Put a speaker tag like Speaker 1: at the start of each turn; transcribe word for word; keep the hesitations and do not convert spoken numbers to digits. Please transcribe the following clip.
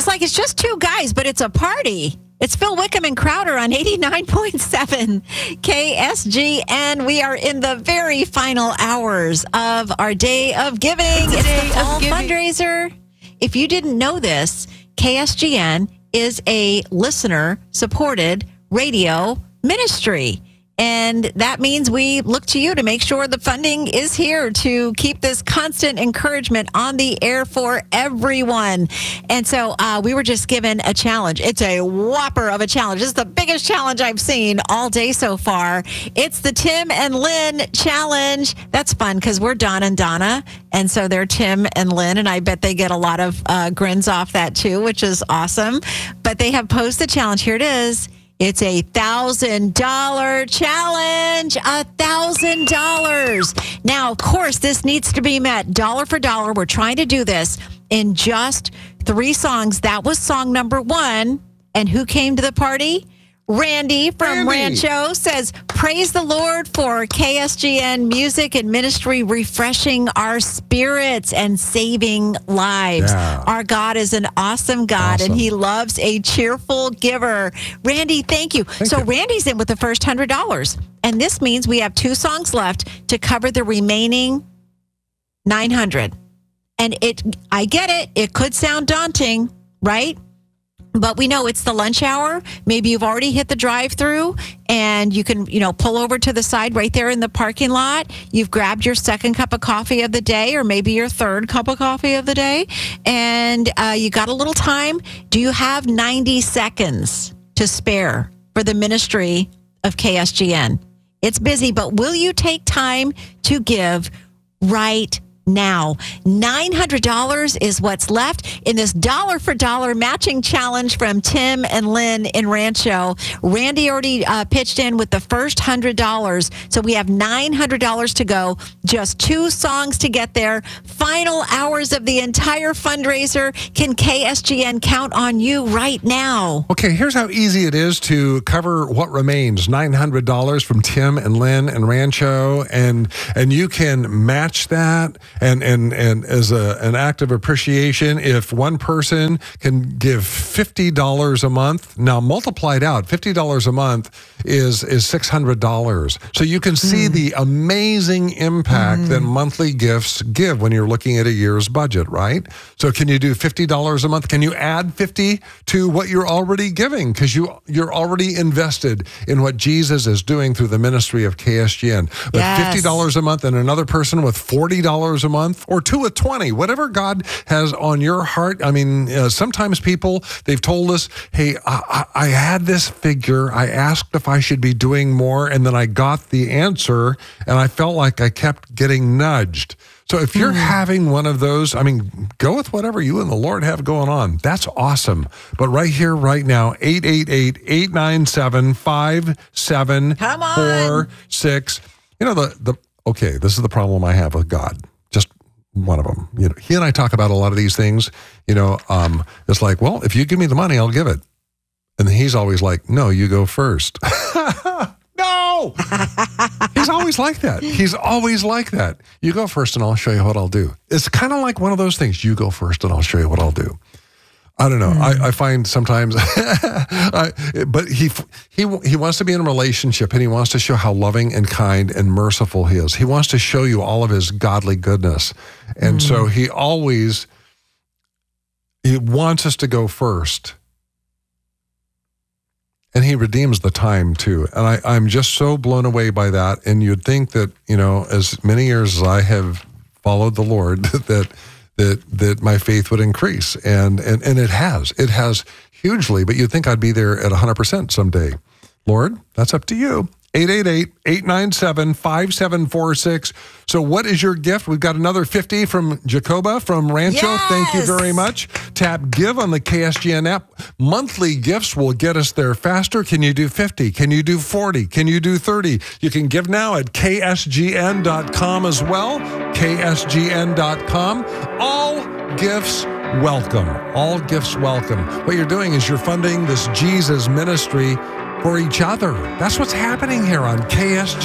Speaker 1: seems like it's just two guys, but it's a party. It's Phil Wickham and Crowder on eighty-nine point seven K S G N. We are in the very final hours of our Day of Giving. It's, it's the fall fundraiser. If you didn't know this, K S G N is a listener-supported radio ministry. And that means we look to you to make sure the funding is here to keep this constant encouragement on the air for everyone. And so uh, we were just given a challenge. It's a whopper of a challenge. This is the biggest challenge I've seen all day so far. It's the Tim and Lynn Challenge. That's fun because we're Don and Donna. And so they're Tim and Lynn. And I bet they get a lot of uh, grins off that too, which is awesome. But they have posed the challenge. Here it is. It's a one thousand dollars challenge, one thousand dollars. Now, of course, this needs to be met dollar for dollar. We're trying to do this in just three songs. That was song number one. And who came to the party? Randy from
Speaker 2: Randy.
Speaker 1: Rancho says, praise the Lord for K S G N music and ministry, refreshing our spirits and saving lives.
Speaker 2: Yeah.
Speaker 1: Our God is an awesome God,
Speaker 2: Awesome.
Speaker 1: and he loves a cheerful giver. Randy, thank you.
Speaker 2: Thank
Speaker 1: so
Speaker 2: you.
Speaker 1: Randy's in with the first one hundred dollars, and this means we have two songs left to cover the remaining nine hundred. And it, I get it. It could sound daunting, right? But we know it's the lunch hour. Maybe you've already hit the drive-through and you can, you know, pull over to the side right there in the parking lot. You've grabbed your second cup of coffee of the day, or maybe your third cup of coffee of the day, and uh, you got a little time. Do you have ninety seconds to spare for the ministry of K S G N? It's busy, but will you take time to give right now? nine hundred dollars is what's left in this dollar for dollar matching challenge from Tim and Lynn in Rancho. Randy already uh, pitched in with the first one hundred dollars. So we have nine hundred dollars to go. Just two songs to get there. Final hours of the entire fundraiser. Can K S G N count on you right now?
Speaker 2: Okay, here's how easy it is to cover what remains. nine hundred dollars from Tim and Lynn and Rancho, and and you can match that. And and and as a, an act of appreciation, if one person can give fifty dollars a month, now multiplied out, fifty dollars a month is is six hundred dollars. So you can see mm. the amazing impact mm. that monthly gifts give when you're looking at a year's budget, right? So can you do fifty dollars a month? Can you add fifty to what you're already giving? Because you, you're already invested in what Jesus is doing through the ministry of K S G N. But
Speaker 1: yes.
Speaker 2: fifty dollars a month and another person with forty dollars a month, or two with twenty, whatever God has on your heart. I mean, uh, sometimes people, they've told us, hey, I, I had this figure. I asked if I should be doing more, and then I got the answer, and I felt like I kept getting nudged. So if you're mm. having one of those, I mean, go with whatever you and the Lord have going on. That's awesome. But right here, right now, eight eight eight, eight nine seven, five seven four six. You know, the, the okay, this is the problem I have with God. Just one of them. You know, he and I talk about a lot of these things. You know, um, it's like, well, if you give me the money, I'll give it. And he's always like, no, you go first. No! He's always like that. He's always like that. You go first and I'll show you what I'll do. It's kind of like one of those things. You go first and I'll show you what I'll do. I don't know. Mm. I, I find sometimes, I, but he he he wants to be in a relationship, and he wants to show how loving and kind and merciful he is. He wants to show you all of his godly goodness. And mm. so he always, he wants us to go first. And he redeems the time too. And I, I'm just so blown away by that. And you'd think that, you know, as many years as I have followed the Lord, that that that my faith would increase. And, and, and it has. It has hugely. But you'd think I'd be there at one hundred percent someday. Lord, that's up to you. eight eight eight, eight nine seven, five seven four six. So what is your gift? We've got another fifty from Jacoba from Rancho.
Speaker 1: Yes!
Speaker 2: Thank you very much. Tap Give on the K S G N app. Monthly gifts will get us there faster. Can you do fifty? Can you do forty? Can you do thirty? You can give now at K S G N dot com as well. K S G N dot com. All gifts welcome. All gifts welcome. What you're doing is you're funding this Jesus ministry for each other. That's what's happening here on K S G.